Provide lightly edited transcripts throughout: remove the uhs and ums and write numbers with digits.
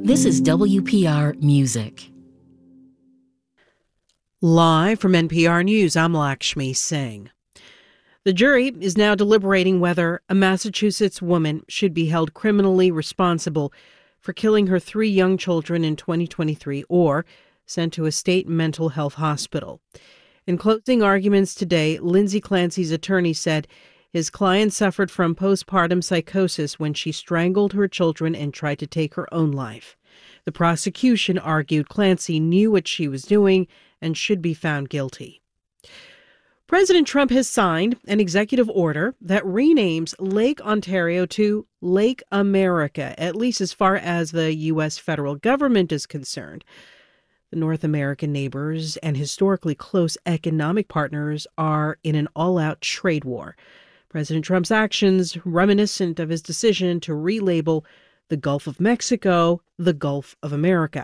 This is WPR Music. Live from NPR News, I'm Lakshmi Singh. The jury is now deliberating whether a Massachusetts woman should be held criminally responsible for killing her 3 young children in 2023 or sent to a state mental health hospital. In closing arguments today, Lindsay Clancy's attorney said his client suffered from postpartum psychosis when she strangled her children and tried to take her own life. The prosecution argued Clancy knew what she was doing and should be found guilty. President Trump has signed an executive order that renames Lake Ontario to Lake America, at least as far as the U.S. federal government is concerned. The North American neighbors and historically close economic partners are in an all-out trade war. President Trump's actions reminiscent of his decision to relabel the Gulf of Mexico the Gulf of America.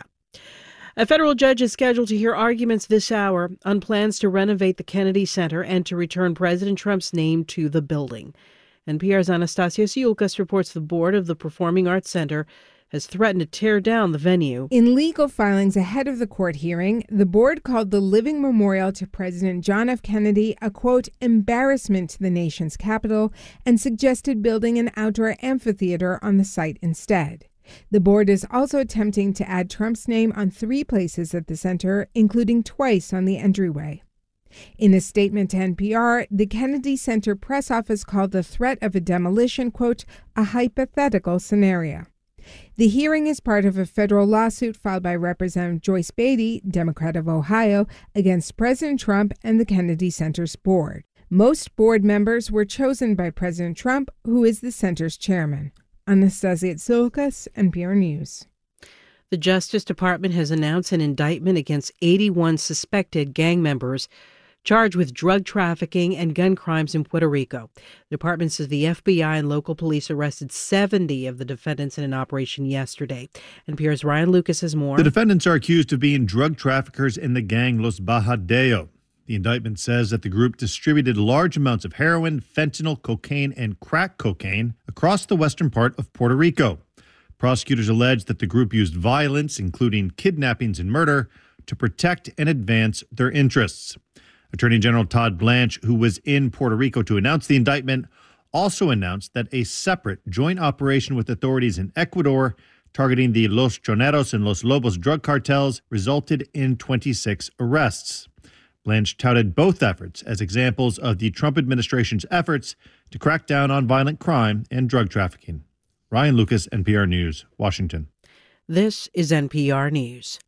A federal judge is scheduled to hear arguments this hour on plans to renovate the Kennedy Center and to return President Trump's name to the building. NPR's Anastasia Siulkas reports the board of the Performing Arts Center has threatened to tear down the venue. In legal filings ahead of the court hearing, the board called the living memorial to President John F. Kennedy a, quote, embarrassment to the nation's capital and suggested building an outdoor amphitheater on the site instead. The board is also attempting to add Trump's name on 3 places at the center, including twice on the entryway. In a statement to NPR, the Kennedy Center press office called the threat of a demolition, quote, a hypothetical scenario. The hearing is part of a federal lawsuit filed by Representative Joyce Beatty, Democrat of Ohio, against President Trump and the Kennedy Center's board. Most board members were chosen by President Trump, who is the center's chairman. Anastasia Siulkas, NPR News. The Justice Department has announced an indictment against 81 suspected gang members charged with drug trafficking and gun crimes in Puerto Rico. The department says the FBI and local police arrested 70 of the defendants in an operation yesterday. NPR's Ryan Lucas has more. The defendants are accused of being drug traffickers in the gang Los Bajadeo. The indictment says that the group distributed large amounts of heroin, fentanyl, cocaine, and crack cocaine across the western part of Puerto Rico. Prosecutors allege that the group used violence, including kidnappings and murder, to protect and advance their interests. Attorney General Todd Blanche, who was in Puerto Rico to announce the indictment, also announced that a separate joint operation with authorities in Ecuador targeting the Los Choneros and Los Lobos drug cartels resulted in 26 arrests. Blanche touted both efforts as examples of the Trump administration's efforts to crack down on violent crime and drug trafficking. Ryan Lucas, NPR News, Washington. This is NPR News.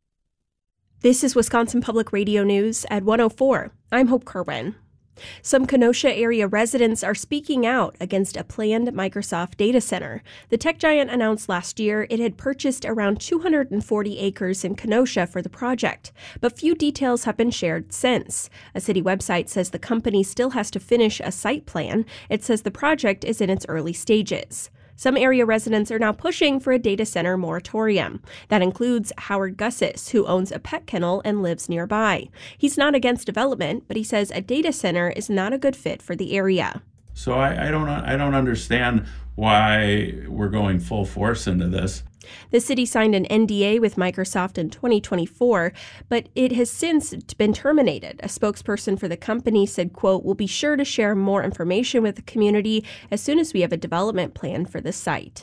This is Wisconsin Public Radio News at 1:04. I'm Hope Kerwin. Some Kenosha area residents are speaking out against a planned Microsoft data center. The tech giant announced last year it had purchased around 240 acres in Kenosha for the project, but few details have been shared since. A city website says the company still has to finish a site plan. It says the project is in its early stages. Some area residents are now pushing for a data center moratorium. That includes Howard Gussis, who owns a pet kennel and lives nearby. He's not against development, but he says a data center is not a good fit for the area. So I don't understand why we're going full force into this. The city signed an NDA with Microsoft in 2024, but it has since been terminated. A spokesperson for the company said, quote, we'll be sure to share more information with the community as soon as we have a development plan for the site.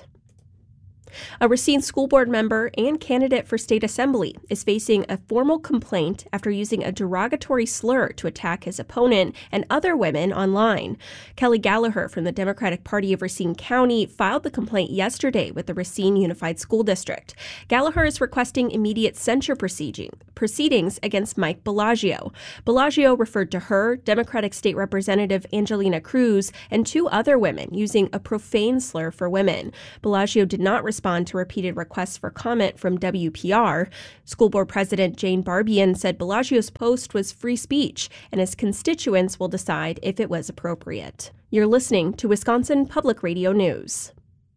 A Racine school board member and candidate for state assembly is facing a formal complaint after using a derogatory slur to attack his opponent and other women online. Kelly Gallagher from the Democratic Party of Racine County filed the complaint yesterday with the Racine Unified School District. Gallagher is requesting immediate censure proceedings against Mike Bellagio. Bellagio referred to her, Democratic State Representative Angelina Cruz, and 2 other women using a profane slur for women. Bellagio did not respond to repeated requests for comment from WPR. School Board President Jane Barbian said Bellagio's post was free speech, and his constituents will decide if it was appropriate. You're listening to Wisconsin Public Radio News.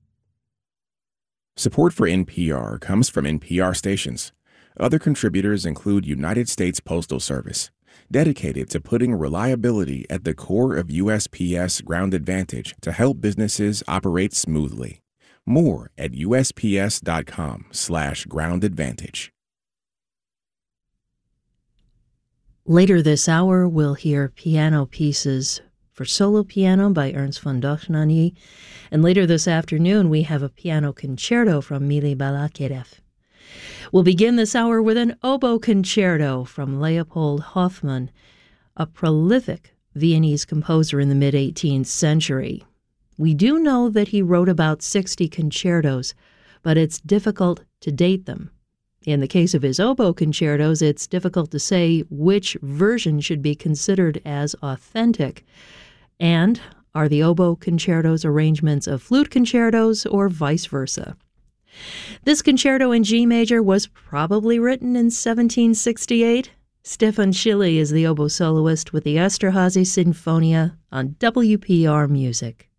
Support for NPR comes from NPR stations. Other contributors include United States Postal Service, dedicated to putting reliability at the core of USPS Ground Advantage to help businesses operate smoothly. More at USPS.com/groundadvantage. Later this hour, we'll hear piano pieces for solo piano by Ernst von Dochnany, and later this afternoon we have a piano concerto from Mili Balakirev. We'll begin this hour with an oboe concerto from Leopold Hoffmann, a prolific Viennese composer in the mid-18th century. We do know that he wrote about 60 concertos, but it's difficult to date them. In the case of his oboe concertos, it's difficult to say which version should be considered as authentic. And are the oboe concertos arrangements of flute concertos or vice versa? This concerto in G major was probably written in 1768. Stefan Schilly is the oboe soloist with the Esterhazy Sinfonia on WPR Music.